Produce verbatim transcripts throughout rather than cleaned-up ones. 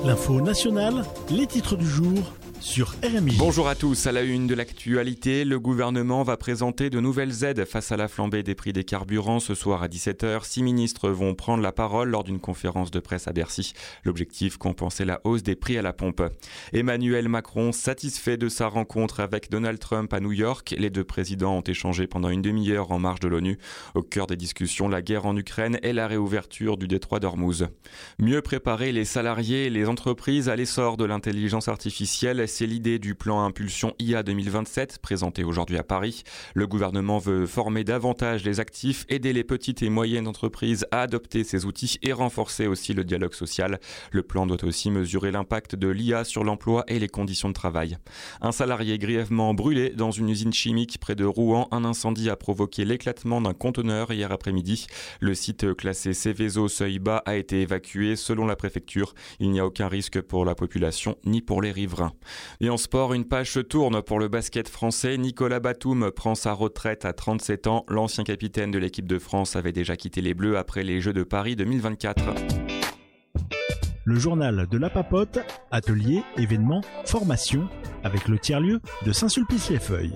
L'info nationale, les titres du jour sur R M I. Bonjour à tous, à la une de l'actualité, le gouvernement va présenter de nouvelles aides face à la flambée des prix des carburants. Ce soir à dix-sept heures, six ministres vont prendre la parole lors d'une conférence de presse à Bercy. L'objectif, compenser la hausse des prix à la pompe. Emmanuel Macron, satisfait de sa rencontre avec Donald Trump à New York. Les deux présidents ont échangé pendant une demi-heure en marge de l'ONU. Au cœur des discussions, la guerre en Ukraine et la réouverture du détroit d'Ormuz. Mieux préparer les salariés et les entreprises à l'essor de l'intelligence artificielle. C'est l'idée du plan Impulsion I A deux mille vingt-sept, présenté aujourd'hui à Paris. Le gouvernement veut former davantage les actifs, aider les petites et moyennes entreprises à adopter ces outils et renforcer aussi le dialogue social. Le plan doit aussi mesurer l'impact de l'I A sur l'emploi et les conditions de travail. Un salarié grièvement brûlé dans une usine chimique près de Rouen. Un incendie a provoqué l'éclatement d'un conteneur hier après-midi. Le site classé Céveso seuil bas a été évacué. Selon la préfecture, il n'y a aucun risque pour la population ni pour les riverains. Et en sport, une page se tourne pour le basket français. Nicolas Batum prend sa retraite à trente-sept ans. L'ancien capitaine de l'équipe de France avait déjà quitté les Bleus après les Jeux de Paris deux mille vingt-quatre. Le journal de la Papote, ateliers, événements, formations, avec le tiers-lieu de Saint-Sulpice-les-Feuilles.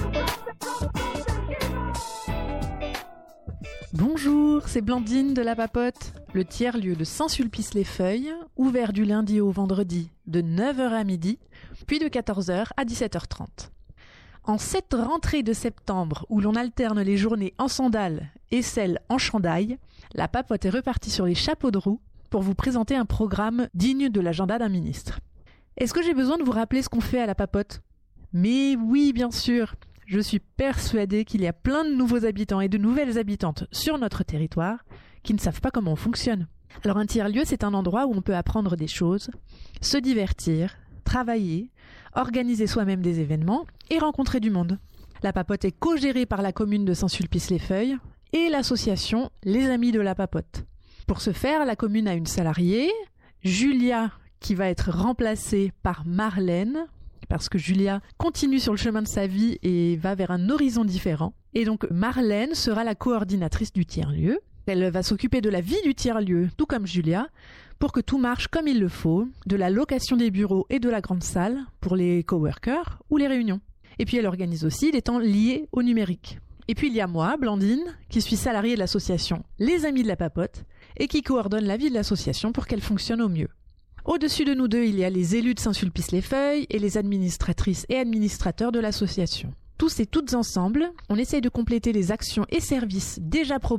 Bonjour, c'est Blandine de la Papote. Le tiers-lieu de Saint-Sulpice-les-Feuilles, ouvert du lundi au vendredi de neuf heures à midi, puis de quatorze heures à dix-sept heures trente. En cette rentrée de septembre où l'on alterne les journées en sandales et celles en chandail, la Papote est repartie sur les chapeaux de roue pour vous présenter un programme digne de l'agenda d'un ministre. Est-ce que j'ai besoin de vous rappeler ce qu'on fait à la Papote ? Mais oui, bien sûr. Je suis persuadée qu'il y a plein de nouveaux habitants et de nouvelles habitantes sur notre territoire qui ne savent pas comment on fonctionne. Alors un tiers-lieu, c'est un endroit où on peut apprendre des choses, se divertir, travailler, organiser soi-même des événements et rencontrer du monde. La Papote est co-gérée par la commune de Saint-Sulpice-les-Feuilles et l'association Les Amis de la Papote. Pour ce faire, la commune a une salariée, Julia, qui va être remplacée par Marlène, parce que Julia continue sur le chemin de sa vie et va vers un horizon différent. Et donc Marlène sera la coordinatrice du tiers-lieu. Elle va s'occuper de la vie du tiers-lieu, tout comme Julia, pour que tout marche comme il le faut, de la location des bureaux et de la grande salle pour les coworkers ou les réunions. Et puis elle organise aussi les temps liés au numérique. Et puis il y a moi, Blandine, qui suis salariée de l'association Les Amis de la Papote et qui coordonne la vie de l'association pour qu'elle fonctionne au mieux. Au-dessus de nous deux, il y a les élus de Saint-Sulpice-les-Feuilles et les administratrices et administrateurs de l'association. Tous et toutes ensemble, on essaye de compléter les actions et services déjà proposés